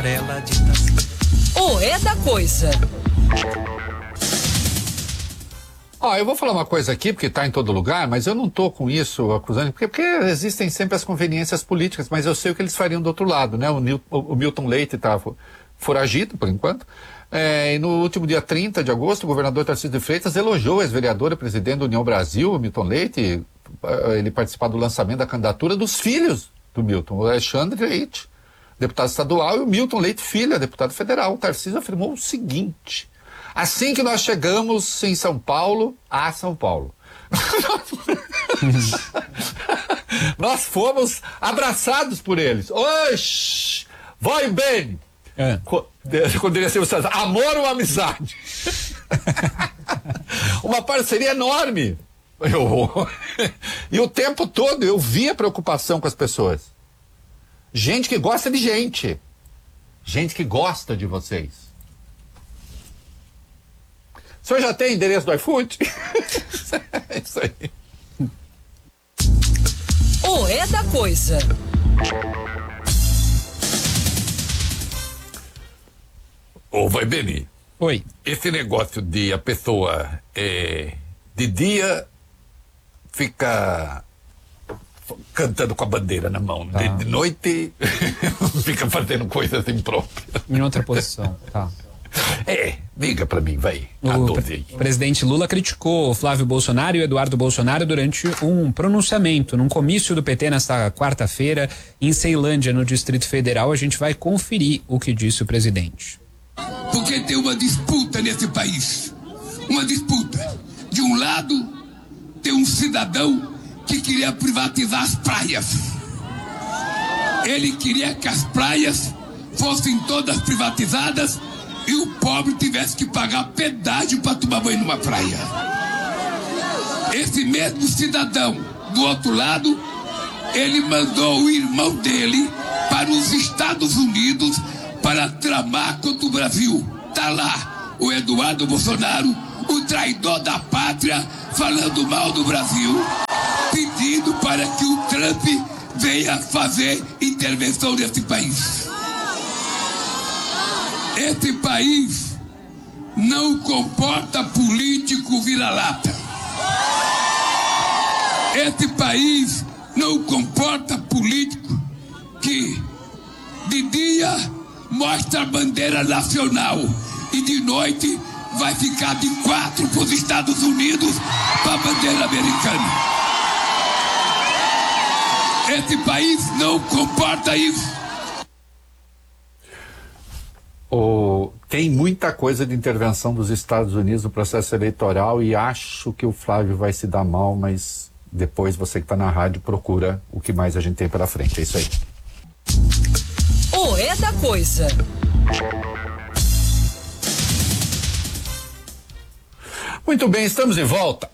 O É da Coisa. Eu vou falar uma coisa aqui, porque está em todo lugar, mas eu não estou com isso acusando, porque existem sempre as conveniências políticas, mas eu sei o que eles fariam do outro lado, né? O Milton Leite está foragido, por enquanto, e no último dia 30 de agosto, o governador Tarcísio de Freitas elogiou a ex-vereadora, presidente da União Brasil, o Milton Leite, ele participar do lançamento da candidatura dos filhos do Milton, o Alexandre Leite, deputado estadual, e o Milton Leite Filho, deputado federal. O Tarcísio afirmou o seguinte: assim que nós chegamos em São Paulo, nós fomos abraçados por eles. Oxi, vai bem. Quando ele ser amor ou amizade? Uma parceria enorme. E o tempo todo eu via preocupação com as pessoas. Gente que gosta de gente. Gente que gosta de vocês. O senhor já tem endereço do iFood? É isso aí. O É da Coisa. Vai Beni. Oi. Esse negócio de a pessoa de dia fica cantando com a bandeira na mão, de noite fica fazendo coisas impróprias. Em outra posição, tá. Diga pra mim, vai. O presidente Lula criticou Flávio Bolsonaro e Eduardo Bolsonaro durante um pronunciamento num comício do PT nesta quarta-feira em Ceilândia, no Distrito Federal. A gente vai conferir o que disse o presidente. Porque tem uma disputa nesse país. Uma disputa. De um lado, tem um cidadão que queria privatizar as praias. Ele queria que as praias fossem todas privatizadas e o pobre tivesse que pagar pedágio para tomar banho numa praia. Esse mesmo cidadão, do outro lado, ele mandou o irmão dele para os Estados Unidos para tramar contra o Brasil. Tá lá o Eduardo Bolsonaro, o traidor da pátria, falando mal do Brasil, pedindo para que o Trump venha fazer intervenção nesse país. Esse país não comporta político vira-lata. Esse país não comporta político que de dia mostra a bandeira nacional e de noite vai ficar de 4 para os Estados Unidos para a bandeira americana. Esse país não comporta isso. Tem muita coisa de intervenção dos Estados Unidos no processo eleitoral e acho que o Flávio vai se dar mal, mas depois você que está na rádio procura o que mais a gente tem pela frente. É isso aí. O É da Coisa. Muito bem, estamos de volta.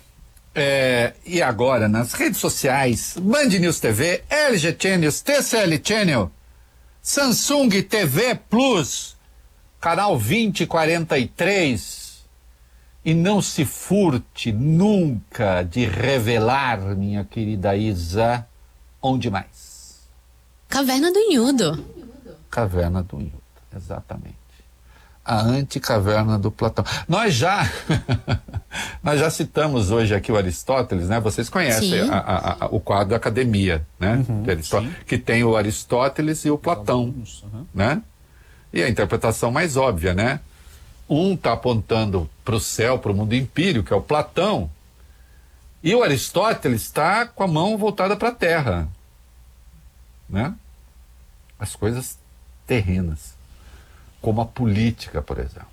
E agora nas redes sociais, Band News TV, LG Channels, TCL Channel, Samsung TV Plus, canal 2043. E não se furte nunca de revelar, minha querida Isa, onde mais? Caverna do Inhudo. Caverna do Inhudo, exatamente. A anticaverna do Platão. Nós já citamos hoje aqui o Aristóteles, né? Vocês conhecem o quadro Academia, né? De Aristóteles, que tem o Aristóteles e o Platão, né? E a interpretação mais óbvia, né? Um está apontando para o céu, para o mundo empírico, que é o Platão, e o Aristóteles está com a mão voltada para a terra, né? As coisas terrenas, como a política, por exemplo,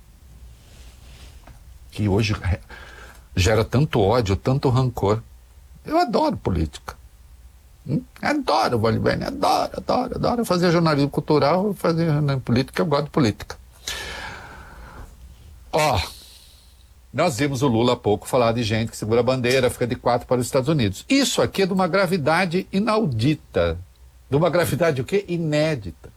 que hoje gera tanto ódio, tanto rancor. Eu adoro política. Adoro, Valibene, adoro fazer jornalismo cultural, fazer jornalismo político, eu gosto de política. Nós vimos o Lula há pouco falar de gente que segura a bandeira, fica de 4 para os Estados Unidos. Isso aqui é de uma gravidade inaudita, de uma gravidade o quê? Inédita.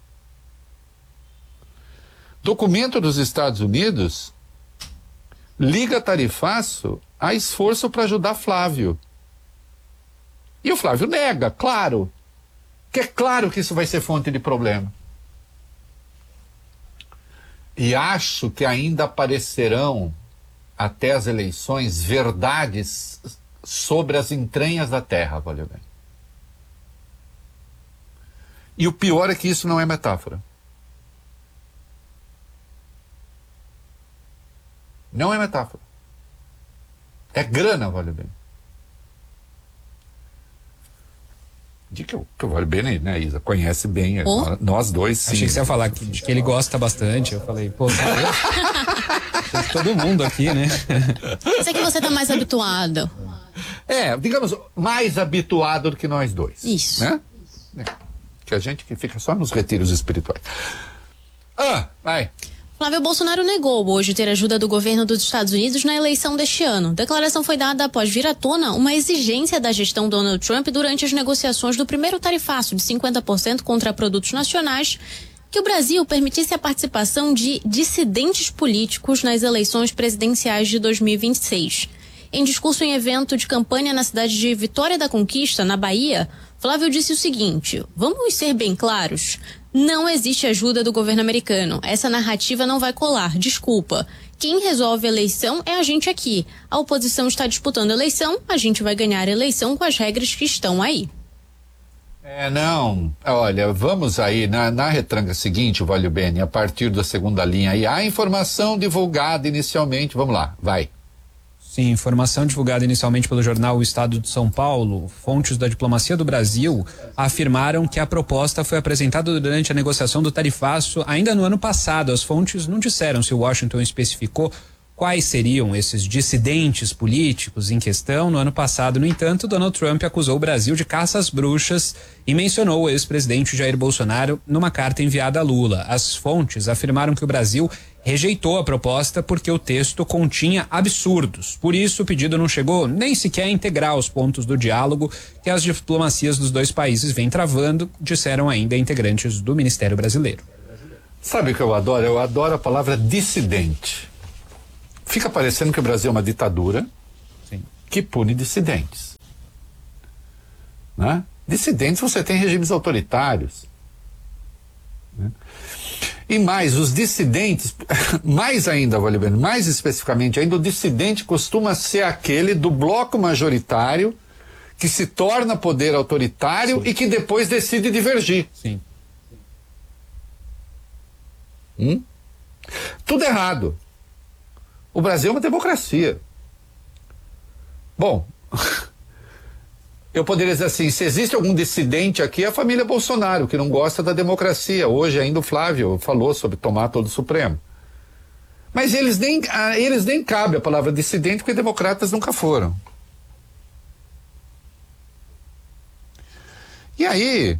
Documento dos Estados Unidos liga tarifaço a esforço para ajudar Flávio. E o Flávio nega, claro. Que é claro que isso vai ser fonte de problema. E acho que ainda aparecerão, até as eleições, verdades sobre as entranhas da terra, valeu bem. E o pior é que isso não é metáfora. Não é metáfora. É grana, valeu bem. De que o Vale bem, né, Isa? Conhece bem, nós dois, sim. Achei que você ia falar de que ele gosta bastante. Eu falei, pô, todo mundo aqui, né? Sei que você tá mais habituado. Digamos, mais habituado do que nós dois. Isso. Né? Que a gente que fica só nos retiros espirituais. Vai. Flávio Bolsonaro negou hoje ter ajuda do governo dos Estados Unidos na eleição deste ano. A declaração foi dada após vir à tona uma exigência da gestão Donald Trump durante as negociações do primeiro tarifaço de 50% contra produtos nacionais, que o Brasil permitisse a participação de dissidentes políticos nas eleições presidenciais de 2026. Em discurso em evento de campanha na cidade de Vitória da Conquista, na Bahia, Flávio disse o seguinte: vamos ser bem claros. Não existe ajuda do governo americano. Essa narrativa não vai colar. Desculpa. Quem resolve a eleição é a gente aqui. A oposição está disputando a eleição, a gente vai ganhar a eleição com as regras que estão aí. Não. Olha, vamos aí, na retranca seguinte, o Vale Bene, a partir da segunda linha aí, a informação divulgada inicialmente, vamos lá, vai. Sim, informação divulgada inicialmente pelo jornal O Estado de São Paulo, fontes da diplomacia do Brasil afirmaram que a proposta foi apresentada durante a negociação do tarifaço ainda no ano passado. As fontes não disseram se Washington especificou quais seriam esses dissidentes políticos em questão. No ano passado, no entanto, Donald Trump acusou o Brasil de caça às bruxas e mencionou o ex-presidente Jair Bolsonaro numa carta enviada a Lula. As fontes afirmaram que o Brasil rejeitou a proposta porque o texto continha absurdos. Por isso, o pedido não chegou nem sequer a integrar os pontos do diálogo que as diplomacias dos dois países vêm travando, disseram ainda integrantes do Ministério Brasileiro. Sabe o que eu adoro? Eu adoro a palavra dissidente. Fica parecendo que o Brasil é uma ditadura. Sim. Que pune dissidentes. Né? Dissidentes, você tem regimes autoritários. Né? E mais, os dissidentes, mais ainda, mais especificamente ainda, o dissidente costuma ser aquele do bloco majoritário que se torna poder autoritário. Sim. E que depois decide divergir. Sim. Tudo errado. O Brasil é uma democracia. Bom, eu poderia dizer assim, se existe algum dissidente aqui, é a família Bolsonaro, que não gosta da democracia. Hoje ainda o Flávio falou sobre tomar todo o Supremo. Mas eles nem cabe a palavra dissidente, porque democratas nunca foram. E aí,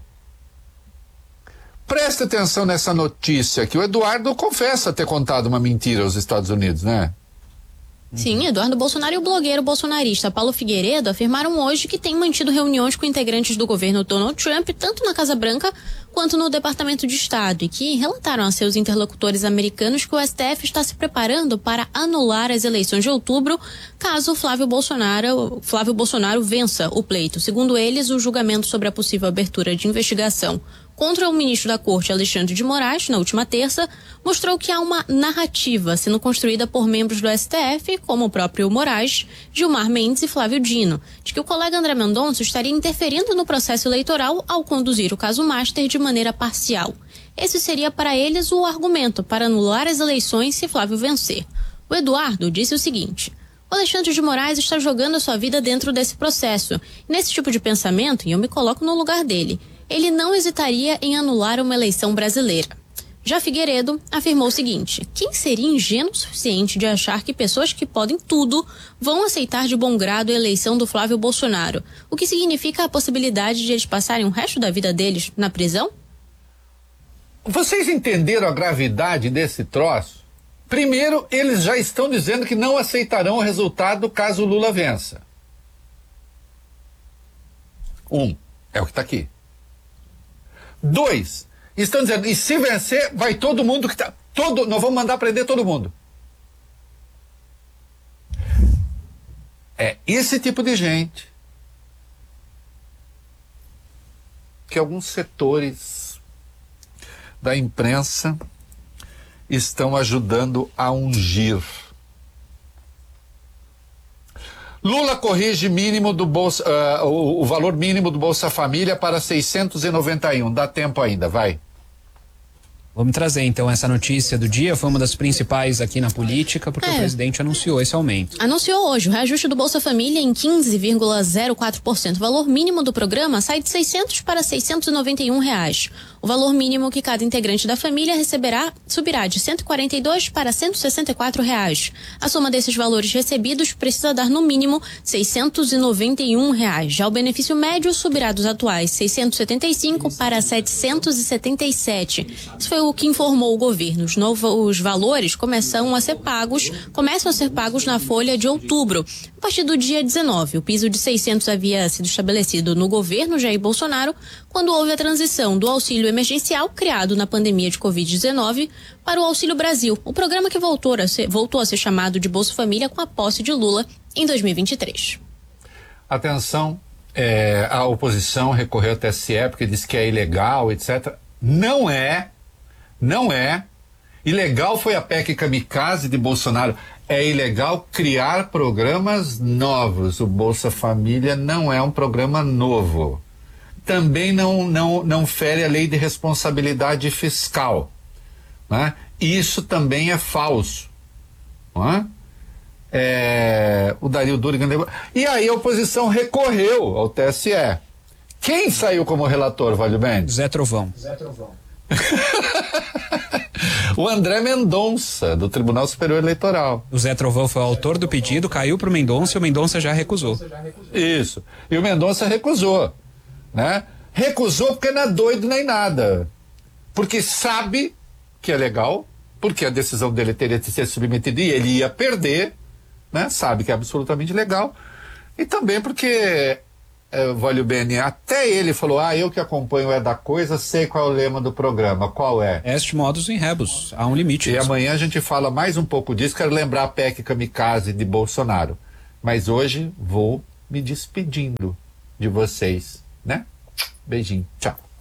presta atenção nessa notícia, que o Eduardo confessa ter contado uma mentira aos Estados Unidos, né? Sim, Eduardo Bolsonaro e o blogueiro bolsonarista Paulo Figueiredo afirmaram hoje que têm mantido reuniões com integrantes do governo Donald Trump, tanto na Casa Branca quanto no Departamento de Estado, e que relataram a seus interlocutores americanos que o STF está se preparando para anular as eleições de outubro, caso Flávio Bolsonaro vença o pleito. Segundo eles, o julgamento sobre a possível abertura de investigação contra o ministro da Corte, Alexandre de Moraes, na última terça, mostrou que há uma narrativa sendo construída por membros do STF, como o próprio Moraes, Gilmar Mendes e Flávio Dino, de que o colega André Mendonça estaria interferindo no processo eleitoral ao conduzir o caso Master de maneira parcial. Esse seria para eles o argumento para anular as eleições se Flávio vencer. O Eduardo disse o seguinte: o Alexandre de Moraes está jogando a sua vida dentro desse processo. E nesse tipo de pensamento, e eu me coloco no lugar dele, ele não hesitaria em anular uma eleição brasileira. Já Figueiredo afirmou o seguinte: quem seria ingênuo o suficiente de achar que pessoas que podem tudo vão aceitar de bom grado a eleição do Flávio Bolsonaro, o que significa a possibilidade de eles passarem o resto da vida deles na prisão? Vocês entenderam a gravidade desse troço? Primeiro, eles já estão dizendo que não aceitarão o resultado caso o Lula vença. É o que está aqui. 2, estão dizendo, e se vencer, vai todo mundo que está... nós vamos mandar prender todo mundo. É esse tipo de gente que alguns setores da imprensa estão ajudando a ungir. Lula corrige mínimo do Bolsa, o valor mínimo do Bolsa Família para 691. Dá tempo ainda, vai. Vamos trazer então essa notícia do dia, foi uma das principais aqui na política, porque o presidente anunciou esse aumento. Anunciou hoje o reajuste do Bolsa Família em 15,04%. O valor mínimo do programa sai de R$600 para R$691. O valor mínimo que cada integrante da família receberá subirá de R$142 para R$164. A soma desses valores recebidos precisa dar no mínimo R$691. Já o benefício médio subirá dos atuais R$675 para R$777. Isso foi o que informou o governo. Os novos valores começam a ser pagos na folha de outubro. A partir do dia 19, o piso de 600 havia sido estabelecido no governo Jair Bolsonaro quando houve a transição do auxílio emergencial criado na pandemia de Covid-19 para o Auxílio Brasil, o programa que voltou a ser chamado de Bolsa Família com a posse de Lula em 2023. Atenção, a oposição recorreu ao TSE porque disse que é ilegal, etc. Não é. Ilegal foi a PEC kamikaze de Bolsonaro. É ilegal criar programas novos. O Bolsa Família não é um programa novo. Também não fere a lei de responsabilidade fiscal, né? Isso também é falso, não é? O Dario Durigan e aí a oposição recorreu ao TSE. Quem saiu como relator, Valho Mendes? Zé Trovão. O André Mendonça, do Tribunal Superior Eleitoral. O Zé Trovão foi o autor do pedido, caiu para o Mendonça e o Mendonça já recusou. Isso. E o Mendonça recusou, né? Recusou porque não é doido nem nada. Porque sabe que é legal, porque a decisão dele teria de ser submetida e ele ia perder, né? Sabe que é absolutamente legal. E também porque, Valho Bene, até ele falou, eu que acompanho da coisa, sei qual é o lema do programa. Qual é? Est modus in rebus, há um limite. E amanhã a gente fala mais um pouco disso, quero lembrar a PEC kamikaze de Bolsonaro. Mas hoje vou me despedindo de vocês, né? Beijinho, tchau.